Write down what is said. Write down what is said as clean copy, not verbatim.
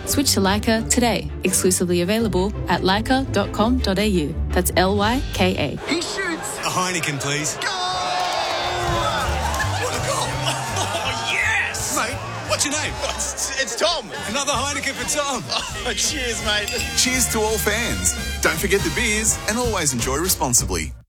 Switch to Leica today. Exclusively available at leica.com.au. That's Lyka. He shoots! A Heineken, please. Goal! What a goal! Oh, yes! Mate, what's your name? It's Tom. Another Heineken for Tom. Oh, cheers, mate. Cheers to all fans. Don't forget the beers and always enjoy responsibly.